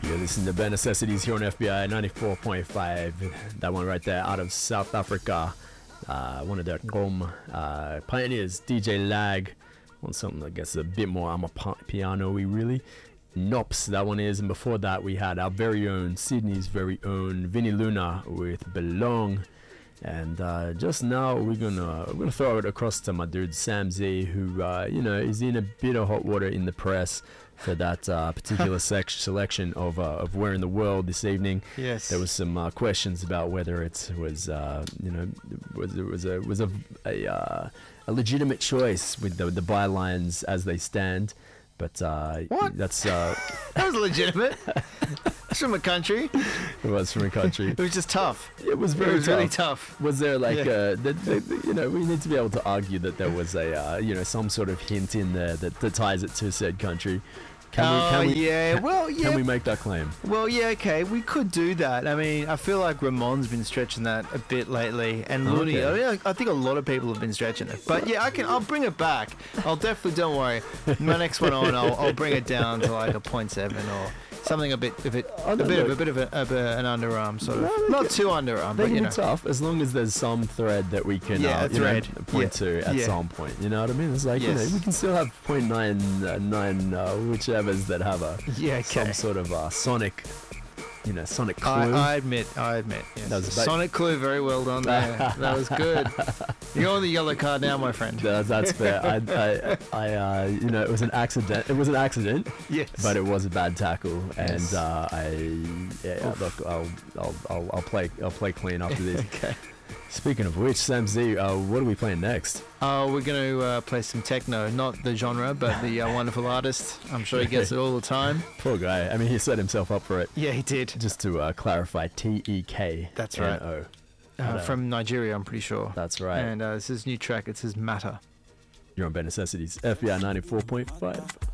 You're listening to Bare Necessities here on FBI 94.5. That one right there out of South Africa. One of their pioneers, DJ Lag. On something I guess a bit more piano-y really. Nops, that one is. And before that we had our very own, Sydney's very own Vinnie Luna with Belong. And just now we're gonna throw it across to my dude Sam Z, who is in a bit of hot water in the press for that particular selection of Where in the World this evening. Yes, there was some questions about whether it was a legitimate choice with the bylines as they stand. But what? That's that was legitimate. It's from a country. It was from a country. It was just tough. It was very tough. Really tough. Was there like we need to be able to argue that there was a some sort of hint in there that ties it to said country. Can we make that claim? Well, yeah, okay, we could do that. I mean, I feel like Ramon's been stretching that a bit lately, and Looney. Okay. I think a lot of people have been stretching it. But yeah, I'll bring it back. I'll definitely. Don't worry. My next one on, I'll bring it down to like a 0.7 or something a bit of an underarm sort of. Not too underarm, but be tough as long as there's some thread that we can point to at some point. You know what I mean? It's like we can still have 0.99 whichever's that have some sort of sonic clue. I admit. Yes. Sonic clue, very well done there. That was good. You're on the yellow card now, my friend. That's fair. It was an accident. It was an accident. Yes. But it was a bad tackle, yes. And I'll play clean after this. Okay. Speaking of which, Sam Z, what are we playing next? We're going to play some techno, not the genre, but the wonderful artist. I'm sure he gets it all the time. Poor guy. I mean, he set himself up for it. Yeah, he did. Just to clarify, TEK. That's right. From Nigeria, I'm pretty sure. That's right. And this is his new track. It says Matter. You're on Bare Necessities, FBI 94.5.